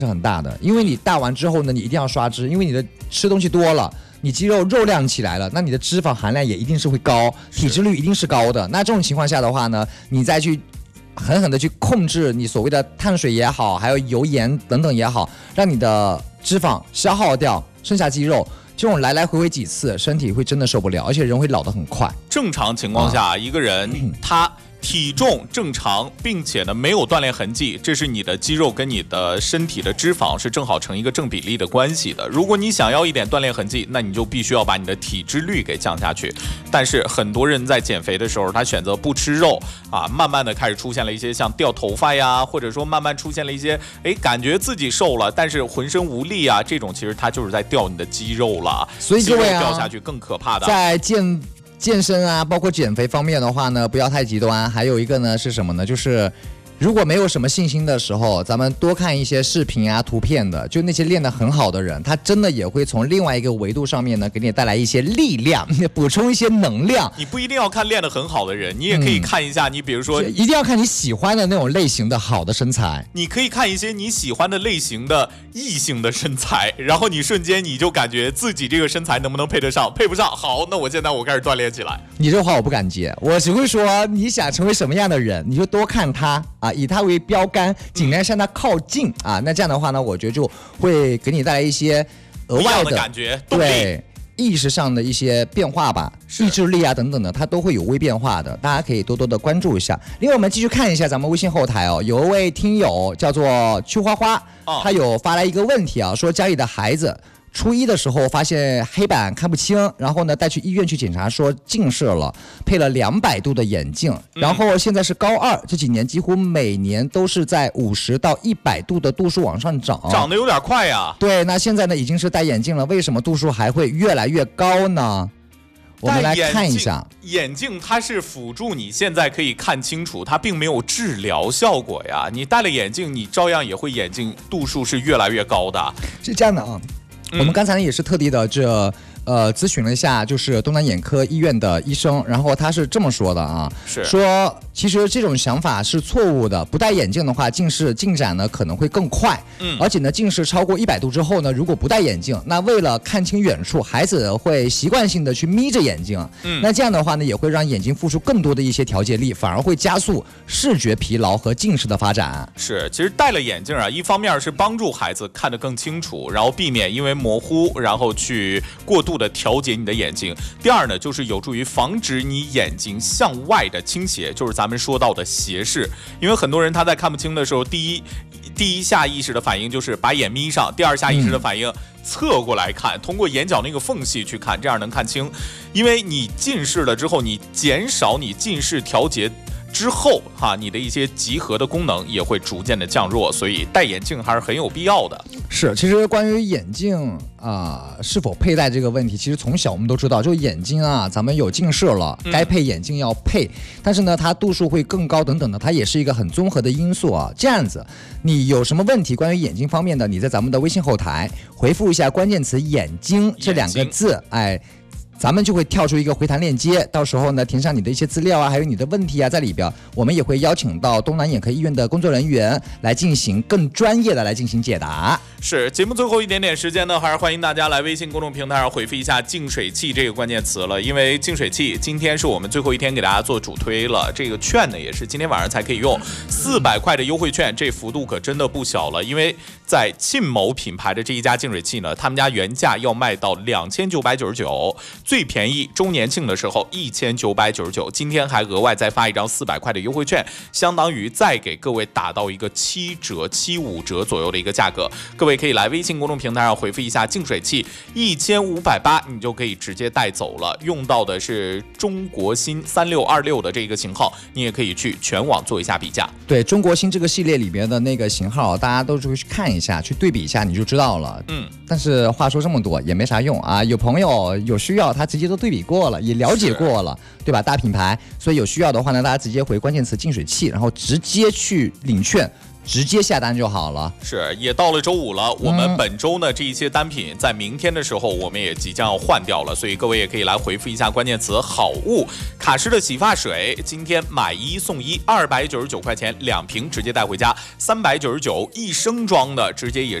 是很大的，因为你大完之后呢，你一定要刷脂，因为你的吃东西多了，你肌肉肉量起来了，那你的脂肪含量也一定是会高，体脂率一定是高的。那这种情况下的话呢，你再去狠狠的去控制你所谓的碳水也好，还有油盐等等也好，让你的脂肪消耗掉，剩下肌肉。这种来来回回几次，身体会真的受不了，而且人会老得很快。 正常情况下，一个人他体重正常，并且呢没有锻炼痕迹，这是你的肌肉跟你的身体的脂肪是正好成一个正比例的关系的。如果你想要一点锻炼痕迹，那你就必须要把你的体脂率给降下去。但是很多人在减肥的时候，他选择不吃肉啊，慢慢的开始出现了一些像掉头发呀，或者说慢慢出现了一些感觉自己瘦了，但是浑身无力啊，这种其实它就是在掉你的肌肉了。 所以各位掉下去更可怕的。 在健身啊，包括减肥方面的话呢，不要太极端。还有一个呢是什么呢？就是如果没有什么信心的时候，咱们多看一些视频啊、图片的，就那些练得很好的人，他真的也会从另外一个维度上面呢，给你带来一些力量，补充一些能量。 你不一定要看练得很好的人，你也可以看一下，你比如说， 一定要看你喜欢的那种类型的好的身材。 你可以看一些你喜欢的类型的异性的身材，然后你瞬间你就感觉自己这个身材能不能配得上，配不上，好，那我现在我开始锻炼起来。 你这话我不敢接，我只会说你想成为什么样的人，你就多看他啊，以他为标杆，尽量向他靠近啊。那这样的话呢，我觉得就会给你带来一些额外的感觉，动力。 对。意识上的一些变化吧，意志力啊等等的，它都会有微变化的，大家可以多多的关注一下。另外，我们继续看一下咱们微信后台哦，有一位听友叫做曲花花，他有发来一个问题啊，说家里的孩子初一的时候发现黑板看不清，然后呢带去医院去检查，说近视了，配了200度的眼镜，然后现在是高2，这几年几乎每年都是在50到100度的度数往上涨， 涨得有点快呀。 对，那现在呢已经是戴眼镜了，为什么度数还会越来越高呢？我们来看一下， 眼镜它是辅助你现在可以看清楚，它并没有治疗效果呀。你戴了眼镜，你照样也会眼镜度数是越来越高的。 是这样的啊。我们刚才也是特地的咨询了一下，就是东南眼科医院的医生，然后他是这么说的啊，说其实这种想法是错误的，不戴眼镜的话，近视进展呢可能会更快，而且呢近视超过100度之后呢，如果不戴眼镜，那为了看清远处，孩子会习惯性的去眯着眼睛，那这样的话呢，也会让眼睛付出更多的一些调节力，反而会加速视觉疲劳和近视的发展。 是，其实戴了眼镜啊，一方面是帮助孩子看得更清楚，然后避免因为模糊，然后去过度的调节你的眼睛。第二呢，就是有助于防止你眼睛向外的倾斜，就是咱们说到的斜视。因为很多人他在看不清的时候，第一下意识的反应就是把眼眯上，第二下意识的反应侧过来看，通过眼角那个缝隙去看，这样能看清。因为你近视了之后，你减少你近视调节之后你的一些集合的功能也会逐渐的降弱，所以戴眼镜还是很有必要的。 是，其实关于眼镜是否佩戴这个问题，其实从小我们都知道，就眼睛咱们有近视了，该配眼镜要配，但是呢，它度数会更高等等的，它也是一个很综合的因素啊。这样子，你有什么问题关于眼睛方面的，你在咱们的微信后台回复一下关键词“眼睛”这2个字，咱们就会跳出一个回弹链接，到时候呢填上你的一些资料还有你的问题在里边，我们也会邀请到东南眼科医院的工作人员来进行更专业的来进行解答。 是，节目最后一点点时间呢，还是欢迎大家来微信公众平台上回复一下净水器这个关键词了，因为净水器今天是我们最后一天给大家做主推了，这个券呢也是今天晚上才可以用，400块的优惠券，这幅度可真的不小了。因为在沁某品牌的这一家净水器呢，他们家原价要卖到2999，最便宜周年庆的时候1999，今天还额外再发一张400块的优惠券，相当于再给各位打到一个7折、75折左右的一个价格。各位可以来微信公众平台上回复一下净水器1580，你就可以直接带走了。用到的是中国新3626的这个型号，你也可以去全网做一下比价。 对，中国新这个系列里边的那个型号，大家都去看一下，去对比一下，你就知道了。但是话说这么多也没啥用啊，有朋友有需要，他直接都对比过了，也了解过了，对吧？大品牌，所以有需要的话呢，大家直接回关键词净水器，然后直接去领券， 直接下单就好了。 是，也到了周五了，我们本周呢这一些单品在明天的时候我们也即将要换掉了，所以各位也可以来回复一下关键词好物。卡诗的洗发水今天买1送1，299块钱2瓶直接带回家，399一升装的直接也